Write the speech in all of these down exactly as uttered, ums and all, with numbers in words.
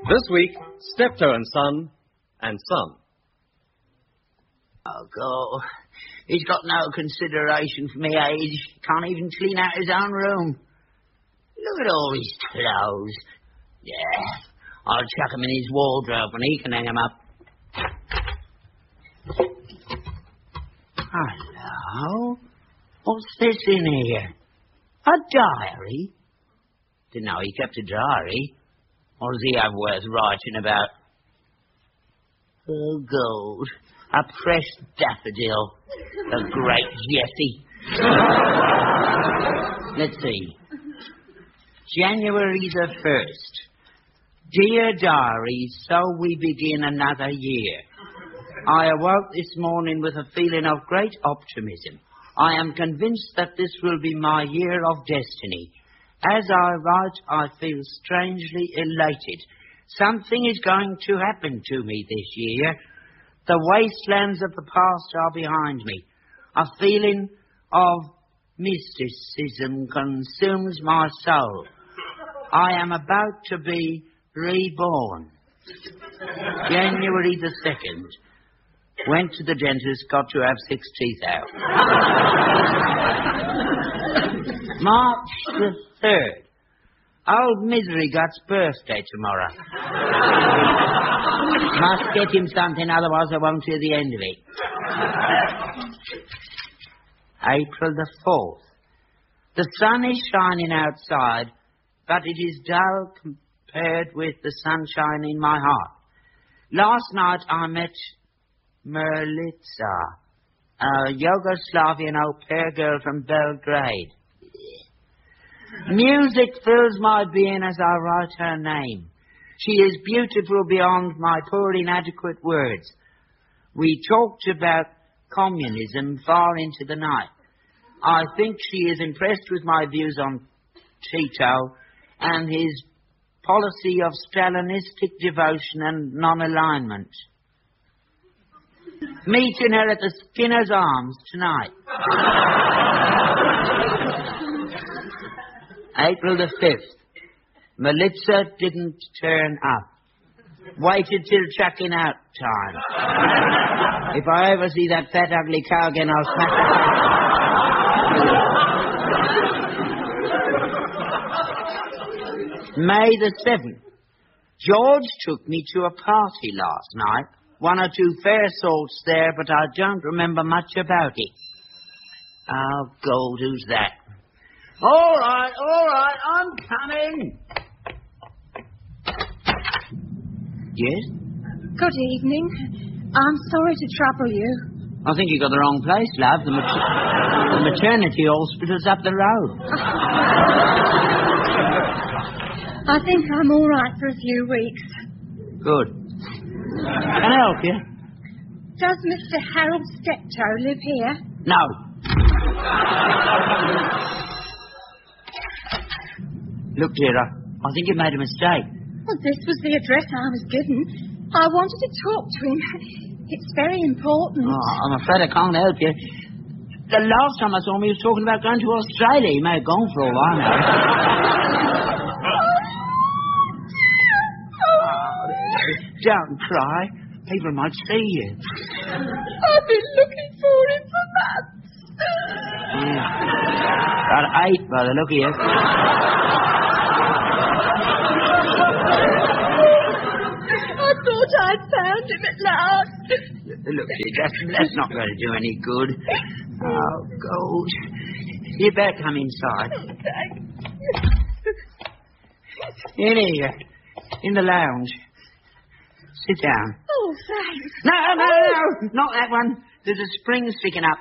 This week, Steptoe and Son and Son. Oh, God. He's got no consideration for me age. Can't even clean out his own room. Look at all his clothes. Yeah, I'll chuck them in his wardrobe and he can hang them up. Hello? What's this in here? A diary? Didn't know he kept a diary. What does he have worth writing about? Oh, gold. A pressed daffodil. The great Jessie. Let's see. January the first. Dear diary, so we begin another year. I awoke this morning with a feeling of great optimism. I am convinced that this will be my year of destiny. As I write, I feel strangely elated. Something is going to happen to me this year. The wastelands of the past are behind me. A feeling of mysticism consumes my soul. I am about to be reborn. January the second. Went to the dentist, got to have six teeth out. March the third. Old Misery Gut's birthday tomorrow. Must get him something, otherwise I won't hear the end of it. April the fourth. The sun is shining outside, but it is dull compared with the sunshine in my heart. Last night I met Merlitza, a Yugoslavian au pair girl from Belgrade. Music fills my being as I write her name. She is beautiful beyond my poor inadequate words. We talked about communism far into the night. I think she is impressed with my views on Tito and his policy of Stalinistic devotion and non-alignment. Meeting her at the Skinner's Arms tonight. April the fifth. Melitza didn't turn up. Waited till chucking out time. If I ever see that fat, ugly cow again, I'll smack it. May the seventh. George took me to a party last night. One or two fair sorts there, but I don't remember much about it. Oh, gold, who's that? All right, all right, I'm coming. Yes? Good evening. I'm sorry to trouble you. I think you got the wrong place, love. The, mater- the maternity hospital's up the road. I think I'm all right for a few weeks. Good. Can I help you? Does Mister Harold Steptoe live here? No. Look, dear, I, I think you made a mistake. Well, this was the address I was given. I wanted to talk to him. It's very important. Oh, I'm afraid I can't help you. The last time I saw him, he was talking about going to Australia. He may have gone for a while now. Don't cry. People might see you. I've been looking for him for months. Yeah. About eight by the look of you. I thought I'd found him at last. Look, dear, that's, that's not going to do any good. Oh, gold. You better come inside. Thanks. In here. In the lounge. Sit down. Oh, thanks. No, no, no, not that one. There's a spring sticking up.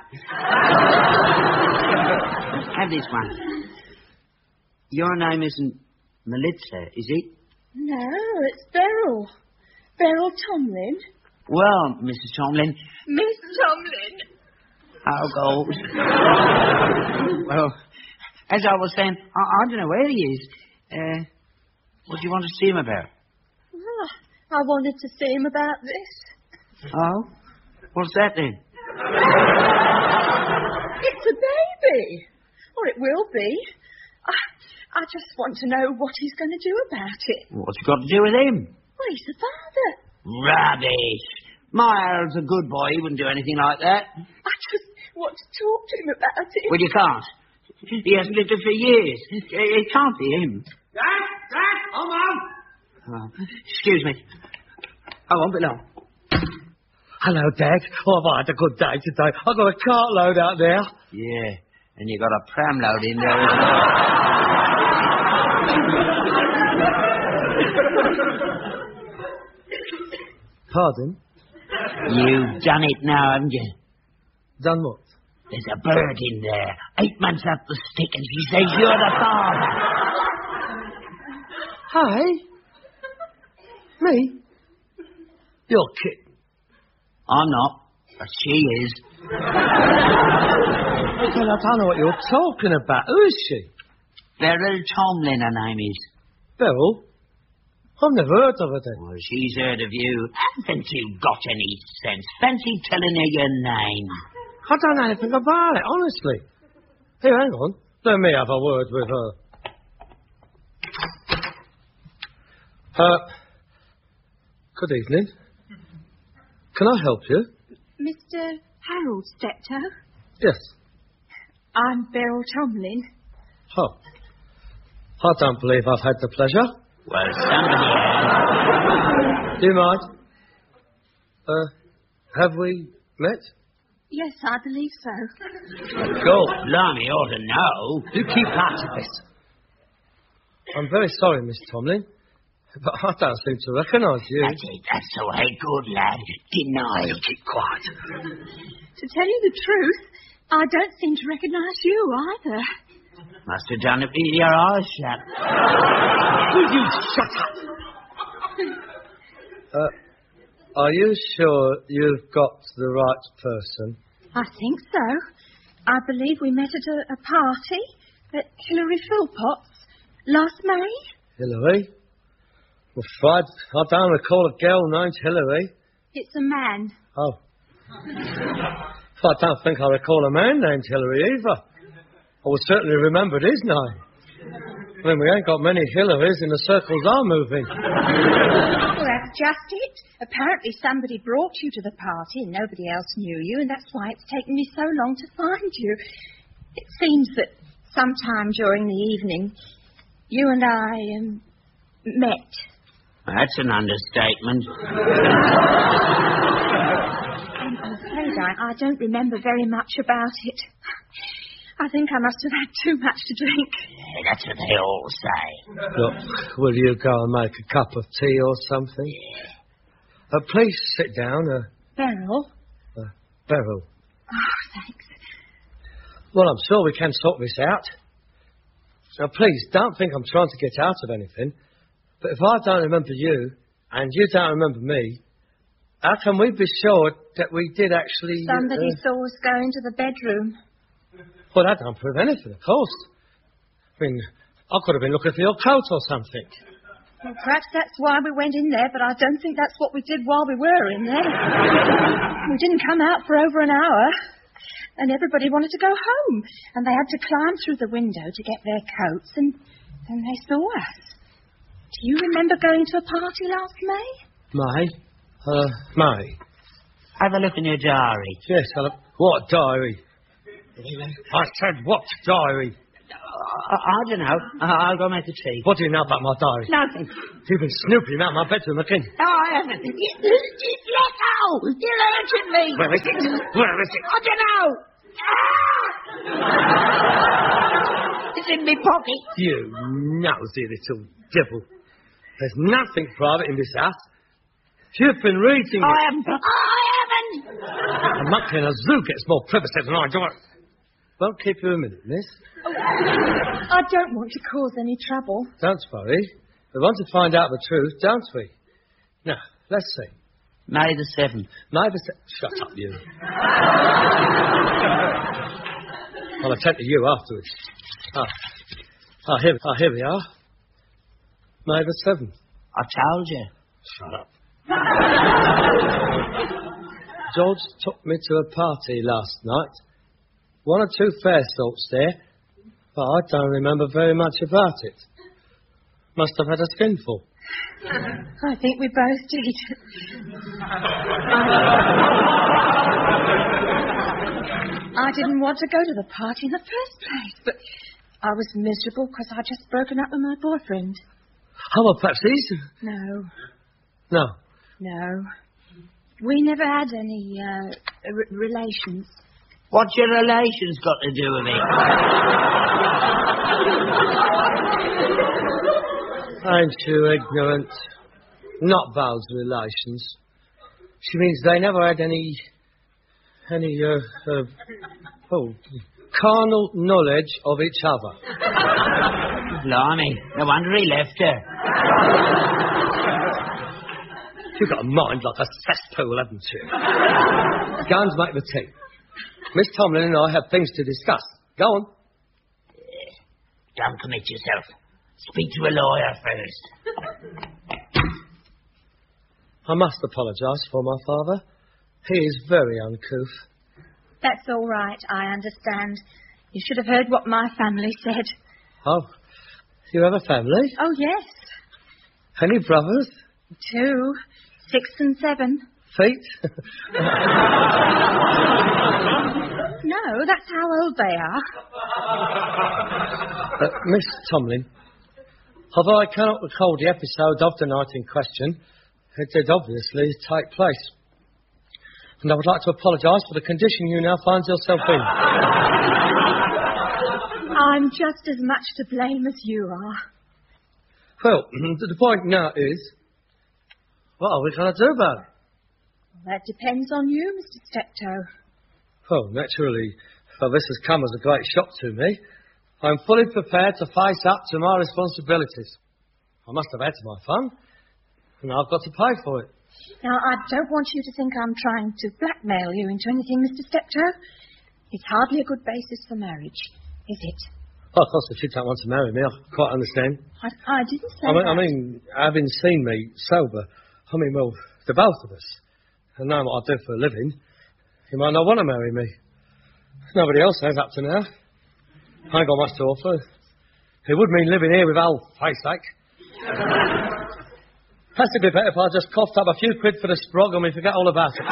Have this one. Your name isn't Melitza, is it? No, it's Beryl. Beryl Tomlin. Well, Missus Tomlin. Miss Tomlin. Oh, gold. Well, as I was saying, I, I don't know where he is. Uh, what do you want to see him about? Well, I wanted to see him about this. Oh? What's that then? It's a baby. Or it will be. I, I just want to know what he's going to do about it. What's it got to do with him? Well, he's the father. Rubbish. My Harold's a good boy. He wouldn't do anything like that. I just want to talk to him about it. Well, you can't. He hasn't lived it for years. It, it can't be him. Dad! Dad! Come on! Oh, excuse me. I won't be long. Hello, Dad. Oh, I've had a good day today. I've got a cartload out there. Yeah, and you got a pram load in there as well. Pardon? You've done it now, haven't you? Done what? There's a bird in there, eight months up the stick, and she says you're the father. Hi? Me? You're kidding. I'm not, but she is. Well, I don't know what you're talking about. Who is she? Beryl Tomlin, her name is. Beryl? I've never heard of her then. Well, she's heard of you. Haven't you got any sense? Fancy telling her your name. I don't know anything about it, honestly. Here, hang on. Let me have a word with her. Uh, good evening. Can I help you? Mister Harold Steptoe? Yes. I'm Beryl Tomlin. Oh. I don't believe I've had the pleasure. Well, somebody has. Do you mind? Uh, have we met? Yes, I believe so. Go, blimey, you ought to know. You keep out of this. I'm very sorry, Miss Tomlin, but I don't seem to recognise you. That's it, that's the way. Good lad. Deny. You keep quiet. To tell you the truth, I don't seem to recognise you either. Must have done it with your eyes shut. Will you shut up? uh, are you sure you've got the right person? I think so. I believe we met at a, a party at Hilary Philpotts last May. Hilary? Well, Fred, I don't recall a girl named Hilary. It's a man. Oh. I don't think I recall a man named Hilary either. I would certainly remember his name. I mean, we ain't got many Hillarys in the circles I'm moving. Well, that's just it. Apparently somebody brought you to the party and nobody else knew you, and that's why it's taken me so long to find you. It seems that sometime during the evening, you and I um, met. That's an understatement. I'm afraid I, I don't remember very much about it. I think I must have had too much to drink. Yeah, that's what they all say. Look, will you go and make a cup of tea or something? Yeah. Uh, please sit down. Uh, Beryl? uh, Beryl. Oh, thanks. Well, I'm sure we can sort this out. Now, please, don't think I'm trying to get out of anything. But if I don't remember you, and you don't remember me, how can we be sure that we did actually... Somebody uh, saw us go into the bedroom. Well, that don't prove anything, of course. I mean, I could have been looking for your coat or something. Well, perhaps that's why we went in there, but I don't think that's what we did while we were in there. We didn't come out for over an hour, and everybody wanted to go home, and they had to climb through the window to get their coats, and then they saw us. Do you remember going to a party last May? May? Uh, May? Have a look in your diary. Yes, I'll... What diary? I said, what diary? I, I don't know. I'll go make a tea. What do you know about my diary? Nothing. You've been snooping out my bedroom again. No, I haven't. Let go! You're hurting me. Where is it? Where is it? I don't know. Ah! It's in my pocket. You nosy little devil. There's nothing private in this house. You've been reading I it. haven't. I haven't. A monkey in a zoo gets more privacy than I do. Won't keep you a minute, miss. Oh, I don't want to cause any trouble. Don't worry. We want to find out the truth, don't we? Now, let's see. May the seventh. May the se- Shut up, you. I'll attend to you afterwards. Ah, ah, here, ah, here we are. May the seventh. I told you. Shut up. George took me to a party last night. One or two fair sorts there, but I don't remember very much about it. Must have had a skinful. I think we both did. I didn't want to go to the party in the first place, but I was miserable because I'd just broken up with my boyfriend. Oh, well, perhaps he's... No. No. No. We never had any, uh, r- relations. What's your relations got to do with it? Ain't you ignorant? Not Val's relations. She means they never had any... any, uh, uh, oh, carnal knowledge of each other. Blimey, no wonder he left her. You've got a mind like a cesspool, haven't you? Go and make the tea. Miss Tomlin and I have things to discuss. Go on. Don't commit yourself. Speak to a lawyer first. I must apologise for my father. He is very uncouth. That's all right, I understand. You should have heard what my family said. Oh, you have a family? Oh, yes. Any brothers? Two. Six and seven. Feet? No, that's how old they are. Uh, Miss Tomlin, although I cannot recall the episode of the night in question, it did obviously take place. And I would like to apologise for the condition you now find yourself in. I'm just as much to blame as you are. Well, the point now is, what are we going to do about it? That depends on you, Mister Steptoe. Well, naturally, well, this has come as a great shock to me. I'm fully prepared to face up to my responsibilities. I must have had my fun, and I've got to pay for it. Now, I don't want you to think I'm trying to blackmail you into anything, Mister Steptoe. It's hardly a good basis for marriage, is it? Well, of course, if you don't want to marry me, I quite understand. I, I didn't say I mean, that. I mean, having seen me sober, I mean, well, the both of us, and knowing what I do for a living, you might not want to marry me. Nobody else has up to now. I ain't got much to offer. It would mean living here with old face-ache. Perhaps it'd be better if I just coughed up a few quid for the sprog and we forget all about it.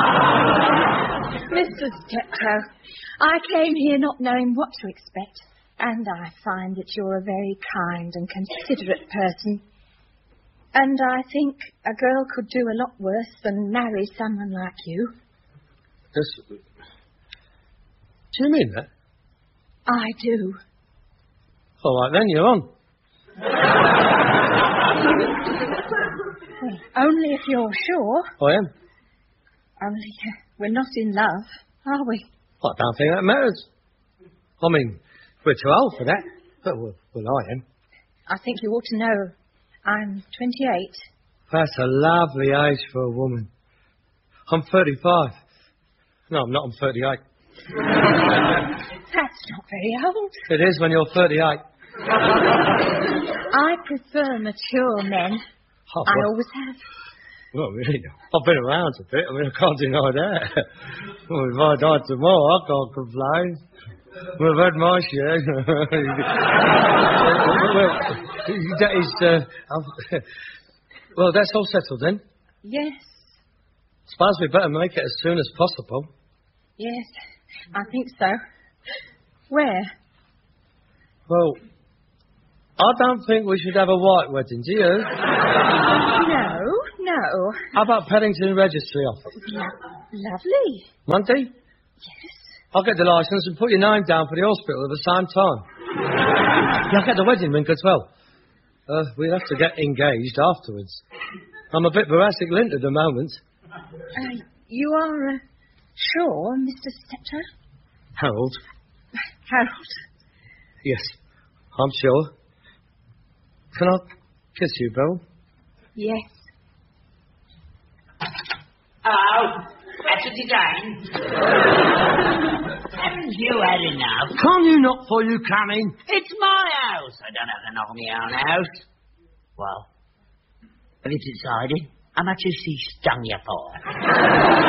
Mister Steptoe, I came here not knowing what to expect, and I find that you're a very kind and considerate person. And I think a girl could do a lot worse than marry someone like you. Yes. Do you mean that? I do. All right, then, you're on. Well, only if you're sure. I am. Only uh, we're not in love, are we? I don't think that matters. I mean, we're too old for that. But, well, well, I am. I think you ought to know. I'm twenty-eight. That's a lovely age for a woman. I'm thirty-five. No, I'm not. I'm thirty-eight. That's not very old. It is when you're thirty-eight. I prefer mature men. Oh, I well, always have. well, really, I've been around a bit. I mean, I can't deny that. Well, if I died tomorrow, I can't complain. Well, I've had my share. Well, that is, uh, well, that's all settled then. Yes, Suppose we better make it as soon as possible. yes, I think so. Where? Well, I don't think we should have a white wedding, do you? No, no. How about Paddington Registry Office? Lo- lovely. Monday? Yes. I'll get the licence and put your name down for the hospital at the same time. Yeah, I'll get the wedding ring as well. Uh, we'll have to get engaged afterwards. I'm a bit Jurassic lint at the moment. Uh, you are uh, sure, Mister Steptoe? Harold? Harold? Yes, I'm sure. Can I kiss you, Bill? Yes. Oh, that's a design. Haven't you had enough? Can you not, for you coming? It's my house. I don't have to knock my own house. Well, have you decided how much has she stung you for?